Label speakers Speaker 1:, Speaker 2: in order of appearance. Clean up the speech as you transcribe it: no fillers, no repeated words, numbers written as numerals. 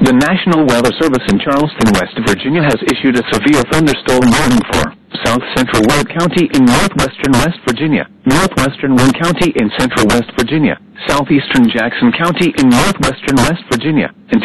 Speaker 1: The National Weather Service in Charleston, West Virginia has issued a severe thunderstorm warning for South Central Ward County in northwestern West Virginia, northwestern Wayne County in central West Virginia, southeastern Jackson County in northwestern West Virginia, and